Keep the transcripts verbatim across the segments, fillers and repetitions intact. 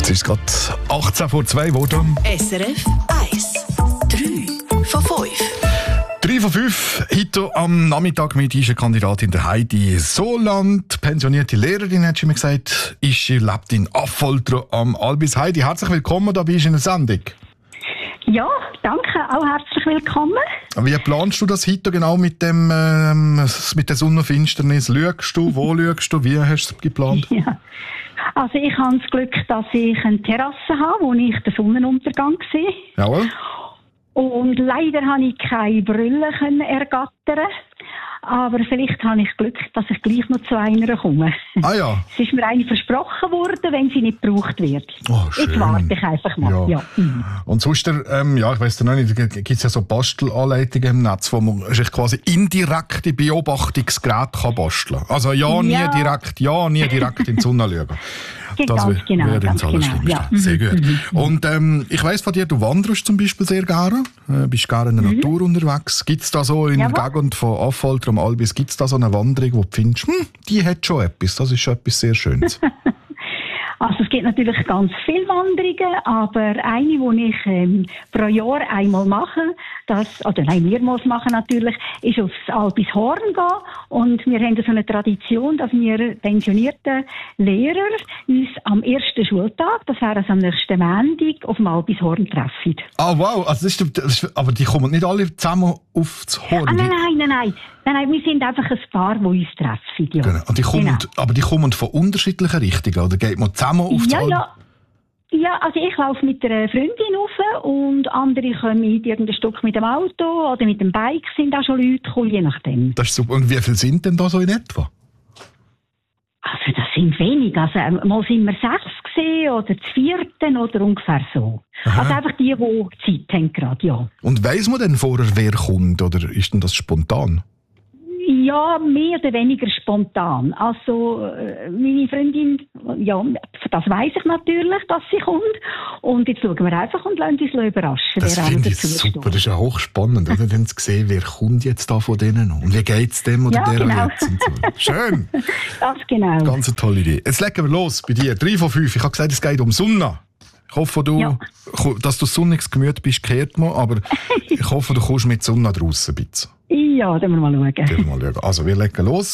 Es ist gerade achtzehn vor zwei geworden. S R F eins. drei von fünf. drei von fünf. Heute am Nachmittag mit dieser Kandidatin der Heidi Soland. Pensionierte Lehrerin, hat sie mir gesagt. Ist sie lebt in Affoltern am Albis. Heidi, herzlich willkommen da bei uns in der Sendung. Ja, danke, auch herzlich willkommen. Wie planst du das heute genau mit, dem, ähm, mit der Sonnenfinsternis? Schaust du, wo schaust du, wie hast du es geplant? Ja. Also ich habe das Glück, dass ich eine Terrasse habe, wo ich den Sonnenuntergang sehe. Jawohl. Und leider habe ich keine Brille können ergattern. Aber vielleicht habe ich Glück, dass ich gleich noch zu einer komme. Ah ja. Es ist mir eine versprochen worden, wenn sie nicht gebraucht wird. Oh, schön. Jetzt warte ich einfach mal. Ja. Ja. Mhm. Und sonst, ähm, ja, ich weiss noch nicht, gibt es ja so Bastelanleitungen im Netz, wo man sich quasi indirekte Beobachtungsgeräte kann basteln kann. Also ja, nie Ja. direkt, ja, nie direkt in die Sonne schauen. Ganz wär- genau, wäre ganz das genau, Allerschlimmste. ja. Sehr gut. Mhm. Und ähm, ich weiss von dir, du wanderst zum Beispiel sehr gerne, äh, bist gerne in der Mhm. Natur unterwegs. Gibt es da so in der Jawohl. Gegend von Affolter am Albis, gibt es da so eine Wanderung, wo du findest, hm, die hat schon etwas, das ist schon etwas sehr Schönes? Also es gibt natürlich ganz viele Wanderungen, aber eine, die ich ähm, pro Jahr einmal mache, das, oder nein, mehrmals machen natürlich, ist aufs Albis Horn gehen. Und wir haben so eine Tradition, dass wir pensionierten Lehrer uns am ersten Schultag, das wäre also am nächsten Montag, auf dem Albis Horn treffen. Ah wow, also das ist, das ist, aber die kommen nicht alle zusammen aufs Horn? Ah, nein, nein, nein, nein, nein, nein, wir sind einfach ein Paar, die uns treffen. Ja. Genau. Und die kommen, Genau. aber die kommen von unterschiedlichen Richtungen, oder geht man zusammen auf das Ja, Albis? ja. Ja, also ich laufe mit einer Freundin rauf und andere kommen mit irgendein Stück mit dem Auto oder mit dem Bike, sind auch schon Leute gekommen, je nachdem. Das ist super. Und wie viele sind denn da so in etwa? Also das sind wenig, also ähm, mal sind wir sechs gesehen oder zu vierten oder ungefähr so. Aha. Also einfach die, die Zeit haben gerade, ja. Und weiss man denn vorher, wer kommt, oder ist denn das spontan? Ja, mehr oder weniger spontan. Also, äh, meine Freundin, ja, das weiss ich natürlich, dass sie kommt. Und jetzt schauen wir einfach und lassen uns überraschen. Das wer finde ich dazu super, steht. das ist ja hochspannend, oder? Dann zu sehen, wer kommt jetzt da von denen noch und wie geht's dem oder Ja, der genau. jetzt und so. Schön, Ganz genau. ganz eine tolle Idee. Jetzt legen wir los bei dir. Drei von fünf. Ich habe gesagt, es geht um Sonne. Ich hoffe, du, Ja. dass du sonniges Gemüt bist, kehrt man, aber ich hoffe, du kommst mit Sonne draussen ein bisschen. Ja, dann wir mal schauen. Gehen wir mal schauen. Also, wir legen los.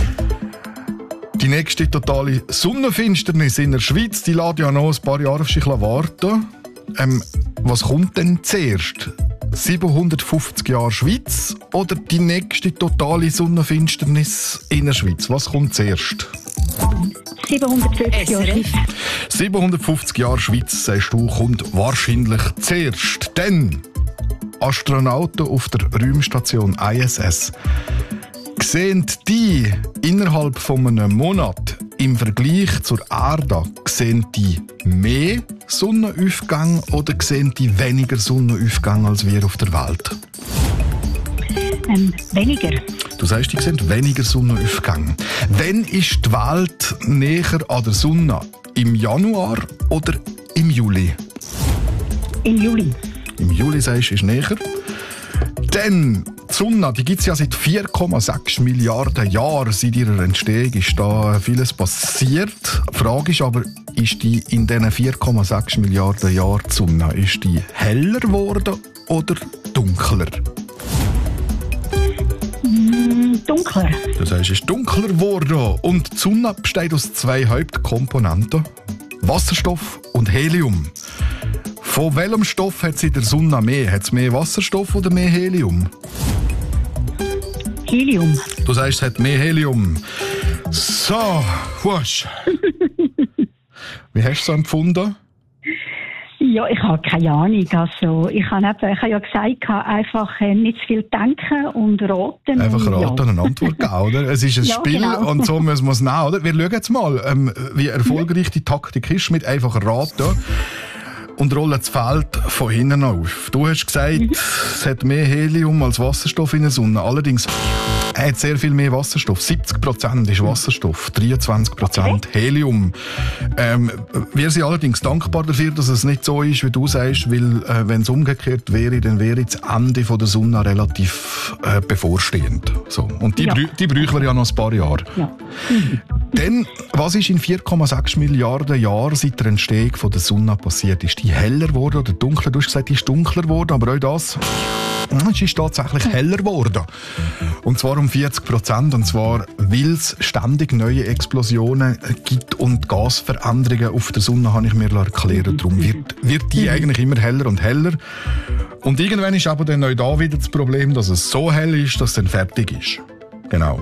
Die nächste totale Sonnenfinsternis in der Schweiz, die lässt ja noch ein paar Jahre auf sich warten. Ähm, was kommt denn zuerst? siebenhundertfünfzig Jahre Schweiz oder die nächste totale Sonnenfinsternis in der Schweiz? Was kommt zuerst? siebenhundertfünfzig Jahre. S R F siebenhundertfünfzig Jahre Schweiz, sagst du, kommt wahrscheinlich zuerst. Denn Astronauten auf der Raumstation I S S sehen die innerhalb von einem Monat im Vergleich zur Erde sehen die mehr Sonnenaufgänge oder sehen die weniger Sonnenaufgänge als wir auf der Welt? Ähm, weniger. Du sagst, die sehen weniger Sonnenaufgänge. Wann ist die Welt näher an der Sonne? Im Januar oder im Juli? Im Juli. Im Juli sagst du, ist näher. Denn die Sonne, die gibt es ja seit vier Komma sechs Milliarden Jahren. Seit ihrer Entstehung ist da vieles passiert. Die Frage ist aber, ist die in diesen vier Komma sechs Milliarden Jahren die Sonne, ist die heller geworden oder dunkler? Mm, dunkler. Das heißt, es ist dunkler geworden. Und die Sonne besteht aus zwei Hauptkomponenten: Wasserstoff und Helium. Von welchem Stoff hat sie in der Sonne mehr? Hat es mehr Wasserstoff oder mehr Helium? Helium. Du sagst, es hat mehr Helium. So, husch. Wie hast du es so empfunden? Ja, ich habe keine Ahnung. Also, ich habe eben, ich habe ja gesagt, einfach äh, nicht zu viel denken und raten. Einfach und, raten und eine Antwort geben, oder? Es ist ein Ja, Spiel genau. und so müssen wir es nehmen, oder? Wir schauen jetzt mal, ähm, wie erfolgreich die Taktik ist mit einfach raten. Und rollen das Feld von hinten auf. Du hast gesagt, Mhm. es hat mehr Helium als Wasserstoff in der Sonne. Allerdings hat sehr viel mehr Wasserstoff. siebzig Prozent ist Wasserstoff, dreiundzwanzig Prozent Helium. Ähm, wir sind allerdings dankbar dafür, dass es nicht so ist, wie du sagst, weil äh, wenn es umgekehrt wäre, dann wäre das Ende von der Sonne relativ äh, bevorstehend. So. Und die, Ja. brü- die bräuchten wir ja noch ein paar Jahre. Ja. Mhm. Denn was ist in vier Komma sechs Milliarden Jahren seit der Entstehung der Sonne passiert? Ist die heller geworden oder dunkler? Du hast gesagt, die ist dunkler geworden, aber auch das... Es ist tatsächlich heller geworden. Und zwar um vierzig Prozent. Und zwar, weil es ständig neue Explosionen gibt und Gasveränderungen auf der Sonne, habe ich mir erklären. Darum wird, wird die eigentlich immer heller und heller. Und irgendwann ist aber dann auch da wieder das Problem, dass es so hell ist, dass es dann fertig ist. Genau.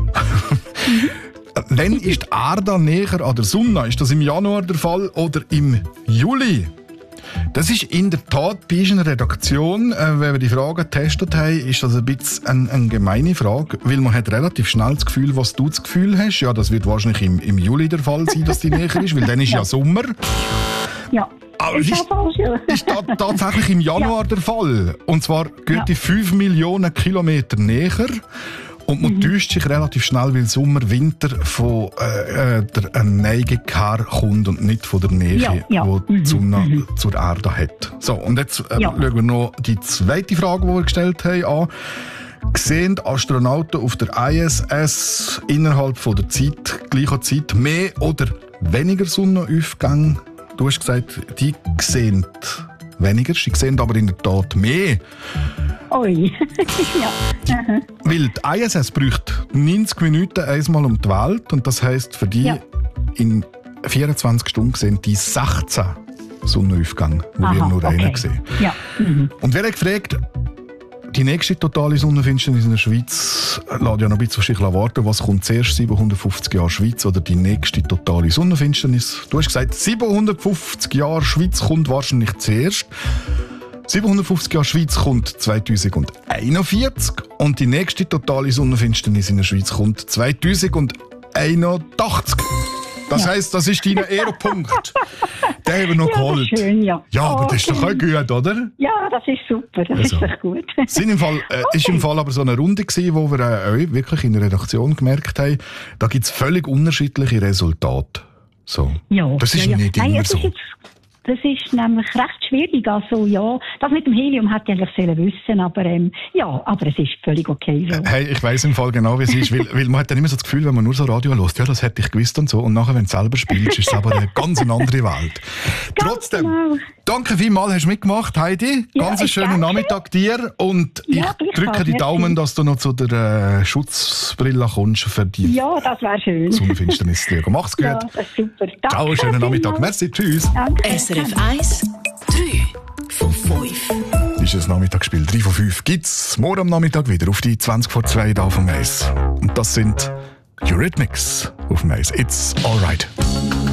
Wann ist die Erde näher an der Sonne? Ist das im Januar der Fall oder im Juli? Das ist in der Tat bei einer Redaktion, äh, wenn wir die Fragen getestet haben, ist das ein bisschen eine, eine gemeine Frage, weil man hat relativ schnell das Gefühl, was du das Gefühl hast. Ja, das wird wahrscheinlich im, im Juli der Fall sein, dass die näher ist, weil dann ist ja, ja Sommer. Ja. Aber es ist, ist da, tatsächlich im Januar ja. der Fall. Und zwar geht ja. die fünf Millionen Kilometer näher. Und man mhm. täuscht sich relativ schnell, weil Sommer, Winter von äh, der Neigung her kommt und nicht von der Nähe, ja, ja. die die Sonne mhm. zur Erde hat. So, und jetzt äh, ja. schauen wir noch die zweite Frage, die wir gestellt haben, an. Sehen Astronauten auf der I S S innerhalb von der Zeit, gleicher Zeit mehr oder weniger Sonnenaufgänge? Du hast gesagt, die sehen weniger, sie sehen aber in der Tat mehr. Ui, ja. Weil die I S S braucht neunzig Minuten einmal um die Welt und das heisst für die ja. in vierundzwanzig Stunden sehen die sechzehn Sonnenaufgänge, wo Aha, wir nur okay. einen sehen. Ja. Mhm. Und wer hat gefragt, die nächste totale Sonnenfinsternis in der Schweiz lässt ja noch ein bisschen warten. Was kommt zuerst, siebenhundertfünfzig Jahre Schweiz oder die nächste totale Sonnenfinsternis? Du hast gesagt, siebenhundertfünfzig Jahre Schweiz kommt wahrscheinlich zuerst. siebenhundertfünfzig Jahre Schweiz kommt zweitausendeinundvierzig und die nächste totale Sonnenfinsternis in der Schweiz kommt zweitausendeinundachtzig. Das ja. heisst, das ist dein Ehrenpunkt. Den haben wir noch ja, geholt. Das ist schön, ja. Ja, aber das ist doch auch gut, oder? Ja, das ist super. Das also, ist doch gut. Sind im Fall, äh, okay. ist im Fall aber so eine Runde gewesen, wo wir äh, wirklich in der Redaktion gemerkt haben, da gibt es völlig unterschiedliche Resultate. So. Ja, das ist ja, ja. nicht Nein, immer so. Das ist nämlich recht schwierig. Also ja, das mit dem Helium hätte ich eigentlich sollen wissen, aber ähm, ja, aber es ist völlig okay so. Hey, ich weiss im Fall genau, wie es ist, weil, weil man hat dann immer so das Gefühl, wenn man nur so Radio hört, ja, das hätte ich gewusst und so, und nachher, wenn du selber spielst, ist es aber eine ganz andere Welt. Trotzdem, genau. Danke vielmals, hast du mitgemacht, Heidi. Ja, ganz einen schönen danke. Nachmittag dir und ja, ich drücke die Daumen, dass du noch zu der äh, Schutzbrille kommst für die ja, das wäre schön. Sonnenfinsternis. Mach's gut. Ja, das ist super. Danke. Ciao, schönen Nachmittag. Merci, tschüss. Danke. S R F eins, drei von fünf. Ist das Nachmittagsspiel drei von fünf. Gibt's morgen am Nachmittag wieder auf die zwanzig vor zwei da vom Eis. Und das sind Eurythmics auf dem Eis. It's alright.